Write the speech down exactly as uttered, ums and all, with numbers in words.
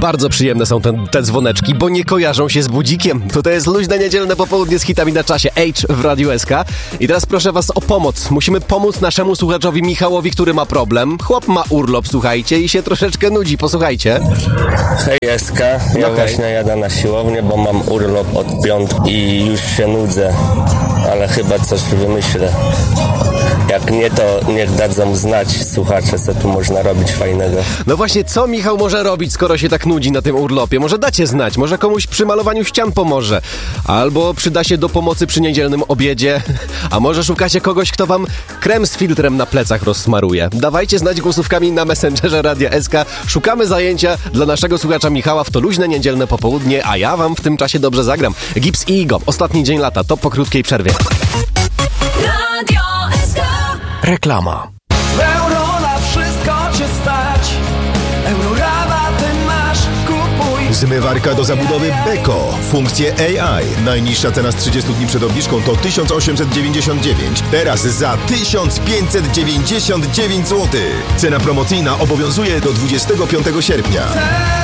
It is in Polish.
Bardzo przyjemne są te, te dzwoneczki, bo nie kojarzą się z budzikiem. To to jest luźne niedzielne popołudnie z hitami na czasie H w Radiu S K. I teraz proszę was o pomoc. Musimy pomóc naszemu słuchaczowi Michałowi, który ma problem. Chłop ma urlop, słuchajcie, i się troszeczkę nudzi. Posłuchajcie. Hej S K, ja Okay. właśnie jadę na siłownię, bo mam urlop od piątku i już się nudzę, ale chyba coś wymyślę. Jak nie, to niech dadzą znać słuchacze, co tu można robić fajnego. No właśnie, co Michał może robić, skoro się tak nudzi na tym urlopie? Może dacie znać, może komuś przy malowaniu ścian pomoże. Albo przyda się do pomocy przy niedzielnym obiedzie. A może szukacie kogoś, kto wam krem z filtrem na plecach rozsmaruje. Dawajcie znać głosówkami na Messengerze Radia S K. Szukamy zajęcia dla naszego słuchacza Michała w to luźne niedzielne popołudnie, a ja wam w tym czasie dobrze zagram. Gips i Igo, ostatni dzień lata, to po krótkiej przerwie. Radio S K. Reklama. W euro na wszystko cię stać. Euro rabaty masz, kupuj. Zmywarka do zabudowy Beko. Funkcje A I. Najniższa cena z trzydziestu dni przed obniżką to tysiąc osiemset dziewięćdziesiąt dziewięć. Teraz za tysiąc pięćset dziewięćdziesiąt dziewięć złotych. Cena promocyjna obowiązuje do dwudziestego piątego sierpnia.